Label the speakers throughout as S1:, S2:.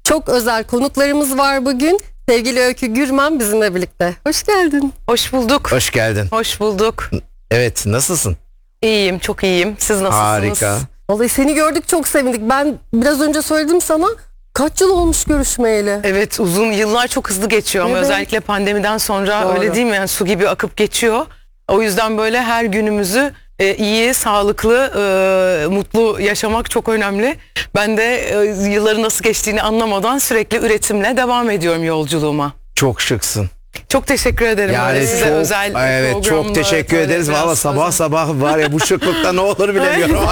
S1: Çok özel konuklarımız var bugün. Sevgili Öykü Gürmen bizimle birlikte. Hoş geldin.
S2: Hoş bulduk.
S3: Hoş geldin.
S2: Hoş bulduk.
S3: Evet, nasılsın?
S2: İyiyim, çok iyiyim. Siz nasılsınız?
S3: Harika.
S1: Vallahi seni gördük, çok sevindik. Ben biraz önce söyledim sana, kaç yıl olmuş görüşmeyeli.
S2: Evet, uzun yıllar çok hızlı geçiyor ama
S1: Evet.
S2: özellikle pandemiden sonra
S1: Doğru.
S2: öyle değil mi? Yani su gibi akıp geçiyor. O yüzden böyle her günümüzü iyi, sağlıklı, mutlu yaşamak çok önemli. Ben de yılların nasıl geçtiğini anlamadan sürekli üretimle devam ediyorum yolculuğuma.
S3: Çok şıksın.
S2: Çok teşekkür ederim.
S3: Yani
S2: Size
S3: çok,
S2: özel
S3: evet, çok
S2: programda
S3: teşekkür
S2: böyle
S3: ederiz.
S2: biraz
S3: Valla sabah
S2: özel.
S3: sabah var ya, bu şıklıkta ne olur bilemiyorum.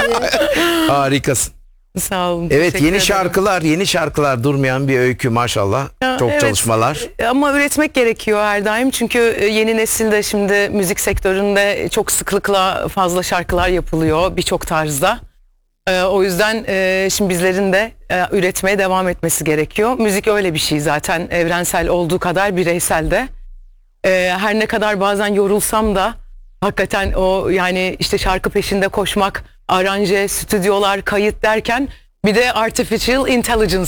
S3: Harikasın.
S2: Sağ olun.
S3: Evet,
S2: teşekkür
S3: yeni şarkılar durmayan bir öykü maşallah.
S2: Ya,
S3: Çok
S2: evet.
S3: çalışmalar.
S2: Ama üretmek gerekiyor her daim. Çünkü yeni nesilde şimdi müzik sektöründe çok sıklıkla fazla şarkılar yapılıyor birçok tarzda. O yüzden şimdi bizlerin de üretmeye devam etmesi gerekiyor. Müzik öyle bir şey zaten, evrensel olduğu kadar bireysel de. Her ne kadar bazen yorulsam da hakikaten o, yani işte şarkı peşinde koşmak, aranje, stüdyolar, kayıt derken bir de artificial intelligence,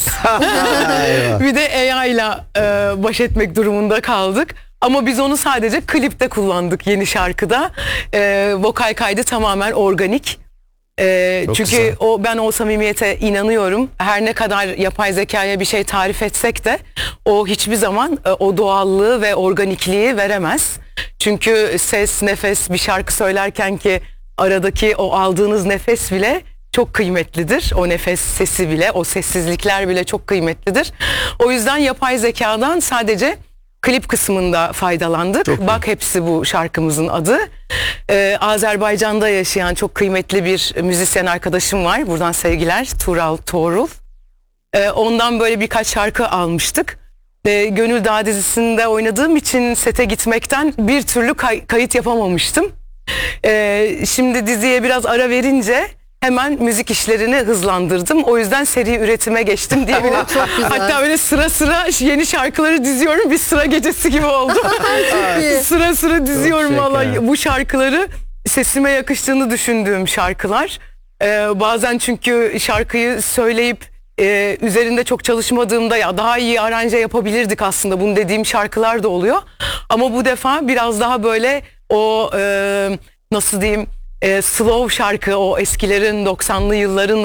S2: bir de AI ile baş etmek durumunda kaldık. Ama biz onu sadece klipte kullandık, yeni şarkıda. Vokal kaydı tamamen organik.
S3: Çok
S2: Çünkü
S3: güzel.
S2: ben o samimiyete inanıyorum. Her ne kadar yapay zekaya bir şey tarif etsek de o hiçbir zaman o doğallığı ve organikliği veremez. Çünkü ses, nefes, bir şarkı söylerken ki aradaki o aldığınız nefes bile çok kıymetlidir. O nefes sesi bile, o sessizlikler bile çok kıymetlidir. O yüzden yapay zekadan sadece klip kısmında faydalandık.
S3: Çok iyi.
S2: Bak Hepsi bu şarkımızın adı. Azerbaycan'da yaşayan çok kıymetli bir müzisyen arkadaşım var. Buradan sevgiler. Tural Tuğrul. Ondan böyle birkaç şarkı almıştık. Gönül Dağı dizisinde oynadığım için sete gitmekten bir türlü kayıt yapamamıştım. Şimdi diziye biraz ara verince hemen müzik işlerini hızlandırdım. O yüzden seri üretime geçtim diyebilirim.
S1: Çok güzel.
S2: Hatta öyle sıra sıra yeni şarkıları diziyorum. Bir sıra gecesi gibi oldu.
S1: iyi.
S2: Sıra sıra diziyorum
S3: şeker.
S2: vallahi bu şarkıları. Sesime yakıştığını düşündüğüm şarkılar. Bazen çünkü şarkıyı söyleyip üzerinde çok çalışmadığımda ya daha iyi aranje yapabilirdik aslında, bunu dediğim şarkılar da oluyor. Ama bu defa biraz daha böyle o nasıl diyeyim, slow şarkı, o eskilerin 90'lı yılların